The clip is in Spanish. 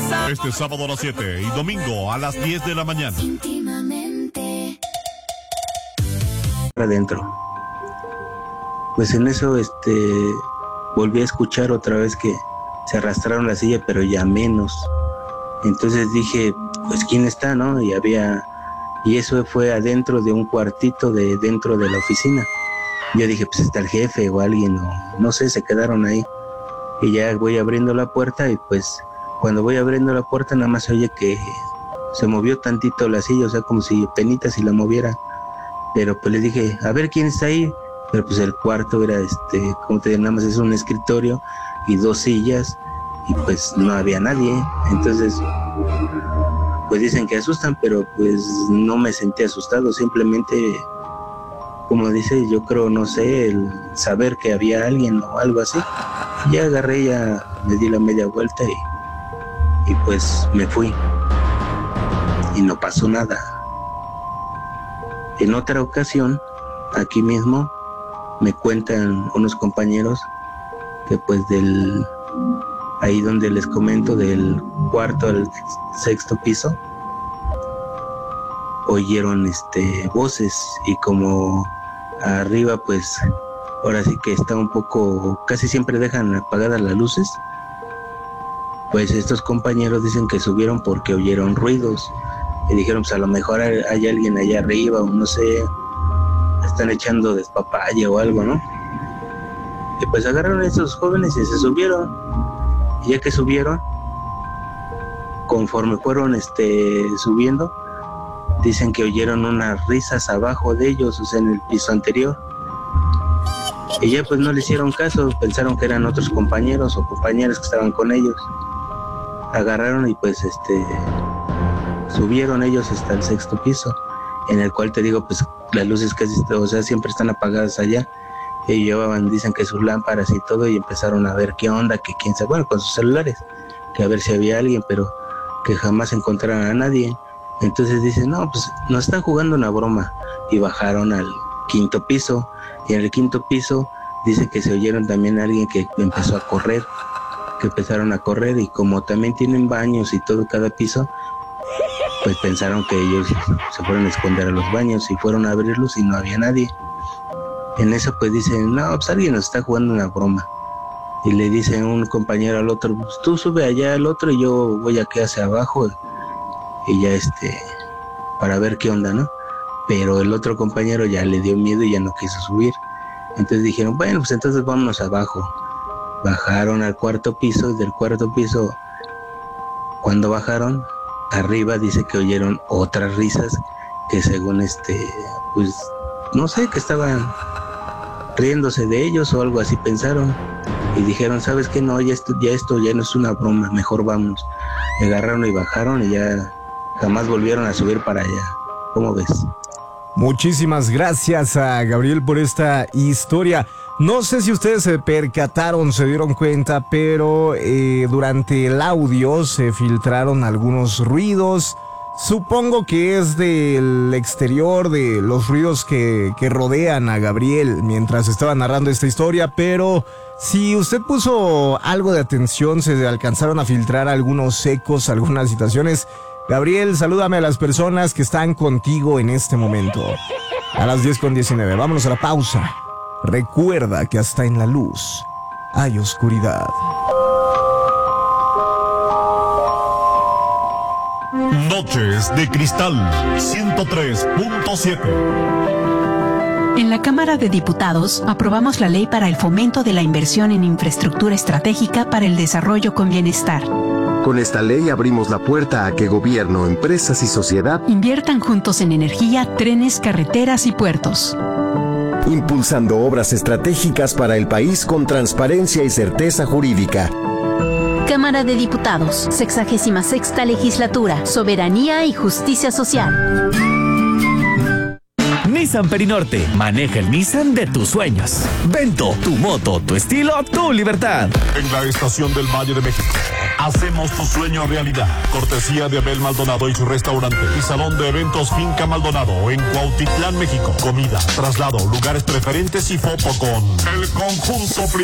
Este sábado a las 7 y domingo a las 10 de la mañana. Adentro. Pues en eso volví a escuchar otra vez que se arrastraron la silla, pero ya menos. Entonces dije, pues ¿quién está, no? Y eso fue adentro de un cuartito dentro de la oficina. Yo dije, pues está el jefe o alguien, o no sé, se quedaron ahí. Y ya voy abriendo la puerta y pues cuando voy abriendo la puerta nada más oye que se movió tantito la silla, o sea, como si penita si la moviera. Pero pues le dije, a ver quién está ahí. Pero pues el cuarto era como te digo, nada más es un escritorio y 2 sillas y pues no había nadie. Entonces pues dicen que asustan, pero pues no me sentí asustado, simplemente, como dice, yo creo, no sé, el saber que había alguien o algo así. Ya agarré, ya me di la media vuelta y pues me fui y no pasó nada. En otra ocasión, aquí mismo, me cuentan unos compañeros que pues ahí donde les comento, del cuarto al 6º piso, oyeron voces, y como arriba pues ahora sí que está un poco, casi siempre dejan apagadas las luces, pues estos compañeros dicen que subieron porque oyeron ruidos y dijeron, pues a lo mejor hay alguien allá arriba, o no sé, están echando despapalle o algo, ¿no? Y pues agarraron a esos jóvenes y se subieron. Y ya que subieron, conforme fueron subiendo, dicen que oyeron unas risas abajo de ellos, o sea, en el piso anterior. Y ya pues no le hicieron caso, pensaron que eran otros compañeros o compañeras que estaban con ellos. Agarraron y pues subieron ellos hasta el 6º piso, en el cual te digo, pues las luces casi, o sea, siempre están apagadas allá. Y llevaban, dicen que sus lámparas y todo, y empezaron a ver qué onda, que quién sabe, bueno, con sus celulares, que a ver si había alguien, pero que jamás encontraron a nadie. Entonces dicen, no, pues nos están jugando una broma, y bajaron al 5º piso, y en el 5º piso dice que se oyeron también a alguien que empezó a correr, que empezaron a correr, y como también tienen baños y todo cada piso, pues pensaron que ellos se fueron a esconder a los baños y fueron a abrirlos y no había nadie. En eso pues dicen, no, pues alguien nos está jugando una broma. Y le dice un compañero al otro, pues tú sube allá al otro y yo voy aquí hacia abajo y ya para ver qué onda, ¿no? Pero el otro compañero ya le dio miedo y ya no quiso subir. Entonces dijeron, bueno, pues entonces vámonos abajo. Bajaron al 4º piso, y del 4º piso, cuando bajaron, arriba dice que oyeron otras risas que según pues no sé, que estaban riéndose de ellos o algo así pensaron, y dijeron, ¿sabes qué? No, esto ya no es una broma, mejor vamos. Me agarraron y bajaron y ya jamás volvieron a subir para allá. ¿Cómo ves? Muchísimas gracias a Gabriel por esta historia. No sé si ustedes se percataron, se dieron cuenta, pero durante el audio se filtraron algunos ruidos. Supongo que es del exterior, de los ruidos que rodean a Gabriel mientras estaba narrando esta historia, pero si usted puso algo de atención, se alcanzaron a filtrar algunos ecos, algunas situaciones. Gabriel, salúdame a las personas que están contigo en este momento. A las 10:19, vámonos a la pausa. Recuerda que hasta en la luz hay oscuridad. Noches de Cristal 103.7. En la Cámara de Diputados aprobamos la ley para el fomento de la inversión en infraestructura estratégica para el desarrollo con bienestar. Con esta ley abrimos la puerta a que gobierno, empresas y sociedad inviertan juntos en energía, trenes, carreteras y puertos, impulsando obras estratégicas para el país con transparencia y certeza jurídica. Cámara de Diputados, 66ª Legislatura, Soberanía y Justicia Social. Nissan Perinorte, maneja el Nissan de tus sueños. Vento, tu moto, tu estilo, tu libertad. En la estación del Valle de México, hacemos tu sueño realidad. Cortesía de Abel Maldonado y su restaurante y salón de eventos Finca Maldonado en Cuautitlán, México. Comida, traslado, lugares preferentes y foto con el conjunto